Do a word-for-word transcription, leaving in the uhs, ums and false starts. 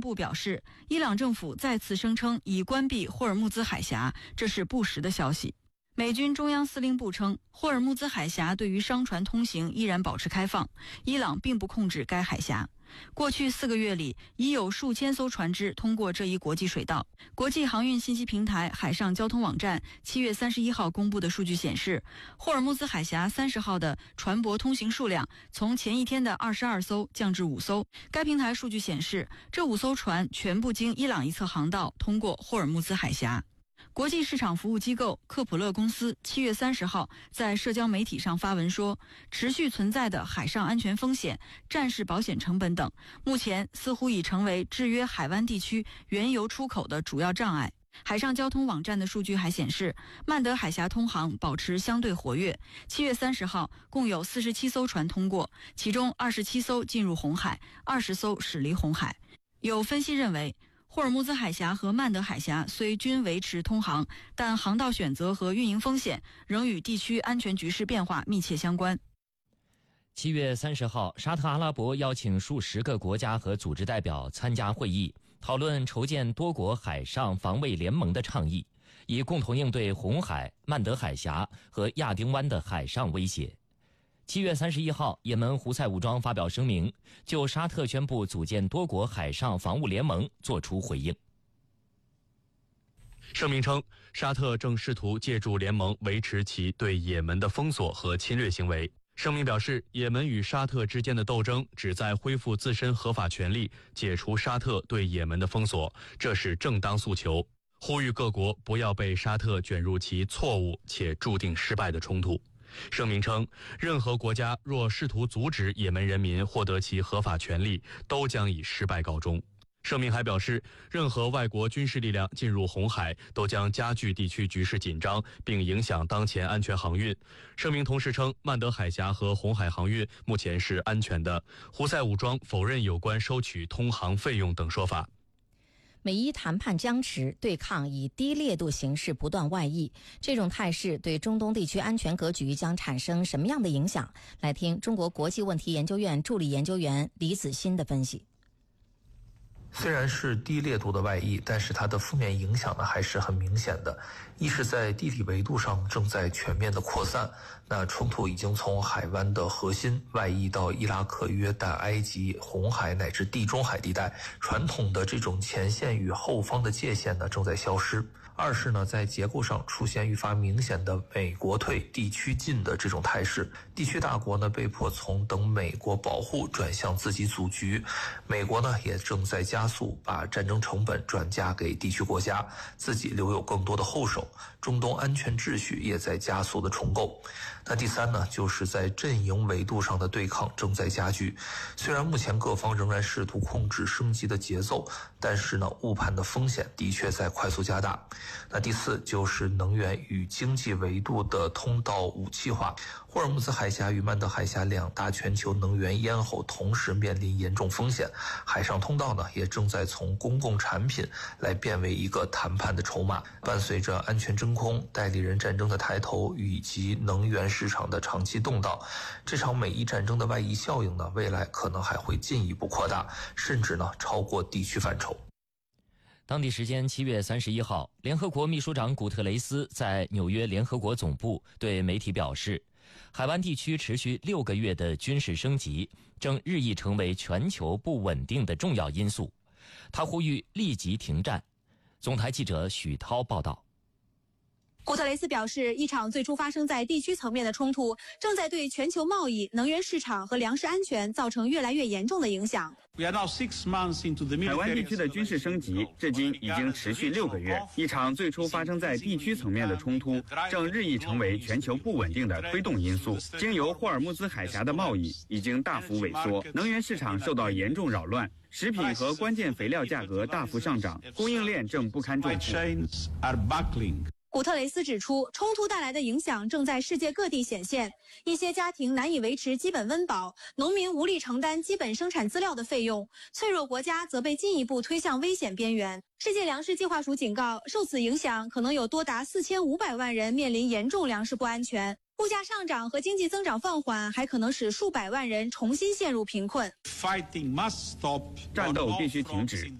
部表示，伊朗政府再次声称已关闭霍尔木兹海峡，这是不实的消息。美军中央司令部称，霍尔木兹海峡对于商船通行依然保持开放，伊朗并不控制该海峡。过去四个月里，已有数千艘船只通过这一国际水道。国际航运信息平台海上交通网站七月三十一号公布的数据显示，霍尔木兹海峡三十号的船舶通行数量从前一天的二十二艘降至五艘。该平台数据显示，这五艘船全部经伊朗一侧航道通过霍尔木兹海峡。国际市场服务机构克普勒公司七月三十号在社交媒体上发文说，持续存在的海上安全风险、战事保险成本等，目前似乎已成为制约海湾地区原油出口的主要障碍。海上交通网站的数据还显示，曼德海峡通航保持相对活跃。七月三十号，共有四十七艘船通过，其中二十七艘进入红海，二十艘驶离红海。有分析认为，霍尔木兹海峡和曼德海峡虽均维持通航，但航道选择和运营风险仍与地区安全局势变化密切相关。 七月三十号，沙特阿拉伯邀请数十个国家和组织代表参加会议，讨论筹建多国海上防卫联盟的倡议，以共同应对红海、曼德海峡和亚丁湾的海上威胁。七月三十一号，也门胡塞武装发表声明，就沙特宣布组建多国海上防务联盟作出回应。 声明称，沙特正试图借助联盟维持其对也门的封锁和侵略行为。声明表示，也门与沙特之间的斗争旨在恢复自身合法权利，解除沙特对也门的封锁，这是正当诉求，呼吁各国不要被沙特卷入其错误且注定失败的冲突。声明称，任何国家若试图阻止也门人民获得其合法权利，都将以失败告终。声明还表示，任何外国军事力量进入红海都将加剧地区局势紧张，并影响当前安全航运。声明同时称，曼德海峡和红海航运目前是安全的。胡塞武装否认有关收取通航费用等说法。 美伊谈判僵持，对抗以低烈度形式不断外溢，这种态势对中东地区安全格局将产生什么样的影响？来听中国国际问题研究院助理研究员李子欣的分析。 虽然是低烈度的外溢，但是它的负面影响呢还是很明显的。一是在地理维度上正在全面的扩散，那冲突已经从海湾的核心外溢到伊拉克、约旦、埃及、红海乃至地中海地带，传统的这种前线与后方的界限呢正在消失。二是呢，在结构上出现愈发明显的美国退地区进的这种态势，地区大国呢被迫从等美国保护转向自己组局，美国呢也正在加速把战争成本转嫁给地区国家，自己留有更多的后手，中东安全秩序也在加速的重构。那第三呢，就是在阵营维度上的对抗正在加剧，虽然目前各方仍然试图控制升级的节奏，但是呢，误判的风险的确在快速加大。那第四就是能源与经济维度的通道武器化，霍尔木兹海峡与曼德海峡两大全球能源咽喉同时面临严重风险，海上通道呢也正在从公共产品来变为一个谈判的筹码。伴随着安全真空、代理人战争的抬头以及能源市场的长期动荡，这场美伊战争的外溢效应呢，未来可能还会进一步扩大，甚至呢超过地区范畴。 当地时间七月三十一号，联合国秘书长古特雷斯在纽约联合国总部对媒体表示，海湾地区持续六个月的军事升级正日益成为全球不稳定的重要因素。他呼吁立即停战。总台记者许涛报道。 古特雷斯表示，一场最初发生在地区层面的冲突正在对全球贸易、能源市场和粮食安全造成越来越严重的影响。 海湾地区的军事升级至今已经持续六个月，一场最初发生在地区层面的冲突正日益成为全球不稳定的推动因素。经由霍尔木兹海峡的贸易已经大幅萎缩，能源市场受到严重扰乱，食品和关键肥料价格大幅上涨，供应链正不堪重负。 古特雷斯指出，冲突带来的影响正在世界各地显现，一些家庭难以维持基本温饱，农民无力承担基本生产资料的费用，脆弱国家则被进一步推向危险边缘。世界粮食计划署警告，受此影响，可能有多达四千五百万人面临严重粮食不安全。物价上涨和经济增长放缓，还可能使数百万人重新陷入贫困。 战斗必须停止，